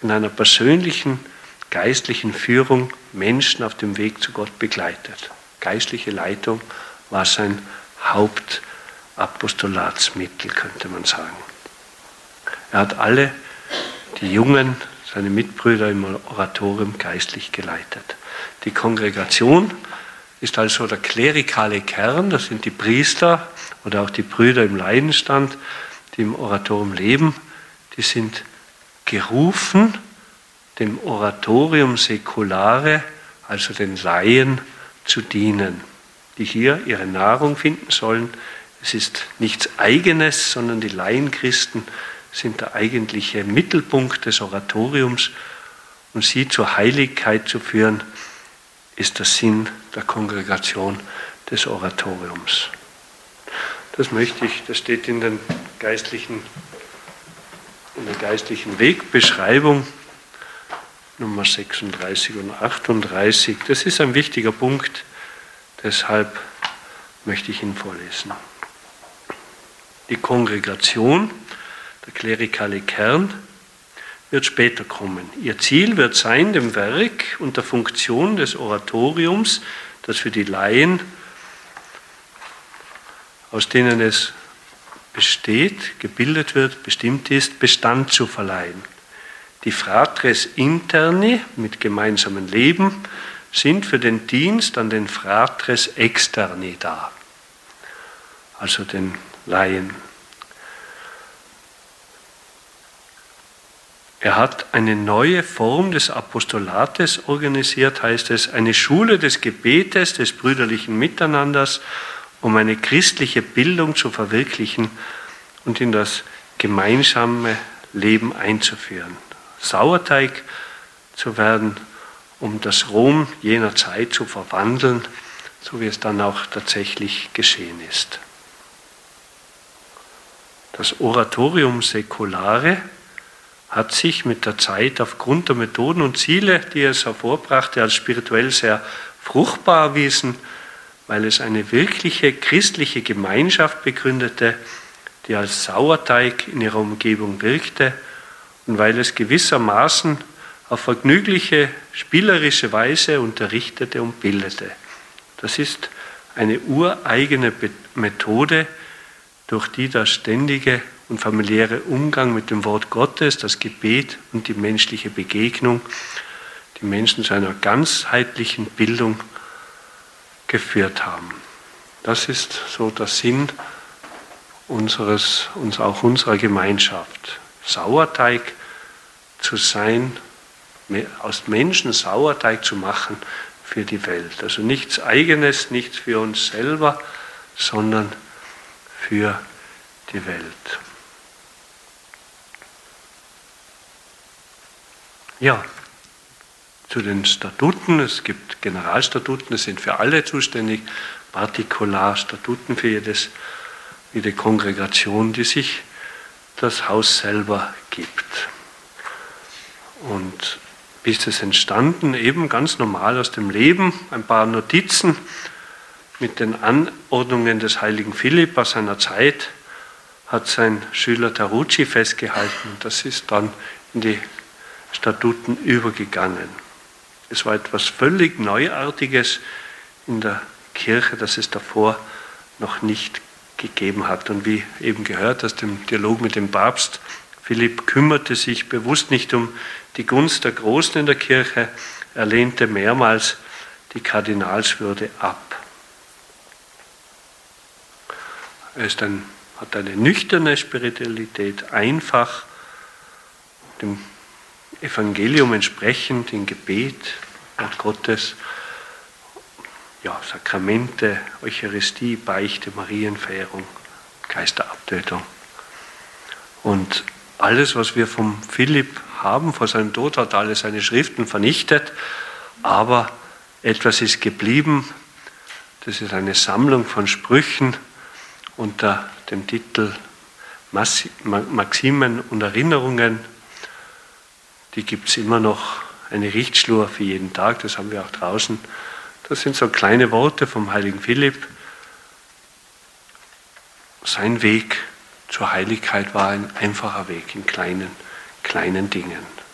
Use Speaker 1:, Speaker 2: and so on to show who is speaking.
Speaker 1: in einer persönlichen, geistlichen Führung Menschen auf dem Weg zu Gott begleitet. Geistliche Leitung war sein Hauptapostolatsmittel, könnte man sagen. Er hat alle die Jungen, seine Mitbrüder im Oratorium geistlich geleitet. Die Kongregation ist also der klerikale Kern, das sind die Priester oder auch die Brüder im Laienstand, die im Oratorium leben, die sind gerufen, dem Oratorium Säkulare, also den Laien, zu dienen, die hier ihre Nahrung finden sollen. Es ist nichts Eigenes, sondern die Laienchristen sind der eigentliche Mittelpunkt des Oratoriums, und sie zur Heiligkeit zu führen, ist der Sinn der Kongregation des Oratoriums. Das steht in der geistlichen Wegbeschreibung, Nummer 36 und 38. Das ist ein wichtiger Punkt, deshalb möchte ich ihn vorlesen. Die Kongregation, der klerikale Kern, wird später kommen. Ihr Ziel wird sein, dem Werk und der Funktion des Oratoriums, das für die Laien, aus denen es besteht, gebildet wird, bestimmt ist, Bestand zu verleihen. Die Fratres interni mit gemeinsamem Leben sind für den Dienst an den Fratres externi da, also den Laien. Er hat eine neue Form des Apostolates organisiert, heißt es, eine Schule des Gebetes, des brüderlichen Miteinanders, um eine christliche Bildung zu verwirklichen und in das gemeinsame Leben einzuführen. Sauerteig zu werden, um das Rom jener Zeit zu verwandeln, so wie es dann auch tatsächlich geschehen ist. Das Oratorium Säkulare hat sich mit der Zeit aufgrund der Methoden und Ziele, die es hervorbrachte, als spirituell sehr fruchtbar erwiesen, weil es eine wirkliche christliche Gemeinschaft begründete, die als Sauerteig in ihrer Umgebung wirkte, und weil es gewissermaßen auf vergnügliche, spielerische Weise unterrichtete und bildete. Das ist eine ureigene Methode, durch die der ständige und familiäre Umgang mit dem Wort Gottes, das Gebet und die menschliche Begegnung die Menschen zu einer ganzheitlichen Bildung geführt haben. Das ist so der Sinn auch unserer Gemeinschaft. Sauerteig zu sein, aus Menschen Sauerteig zu machen für die Welt. Also nichts Eigenes, nichts für uns selber, sondern für die Welt. Ja, zu den Statuten. Es gibt Generalstatuten, das sind für alle zuständig, Partikularstatuten für jede Kongregation, die sich das Haus selber gibt. Und wie ist es entstanden? Eben ganz normal aus dem Leben, ein paar Notizen mit den Anordnungen des heiligen Philipp aus seiner Zeit, hat sein Schüler Tarucci festgehalten. Das ist dann in die Statuten übergegangen. Es war etwas völlig Neuartiges in der Kirche, das es davor noch nicht gegeben hat. Und wie eben gehört aus dem Dialog mit dem Papst, Philipp kümmerte sich bewusst nicht um die Gunst der Großen in der Kirche, er lehnte mehrmals die Kardinalswürde ab. Er hat eine nüchterne Spiritualität, einfach dem Evangelium entsprechend, in Gebet, Wort Gottes, ja, Sakramente, Eucharistie, Beichte, Marienverehrung, Geisterabtötung. Und alles, was wir vom Philipp haben, vor seinem Tod hat alle seine Schriften vernichtet, aber etwas ist geblieben. Das ist eine Sammlung von Sprüchen unter dem Titel Maximen und Erinnerungen. Die gibt es immer noch, eine Richtschnur für jeden Tag, das haben wir auch draußen. Das sind so kleine Worte vom heiligen Philipp. Sein Weg zur Heiligkeit war ein einfacher Weg in kleinen Dingen.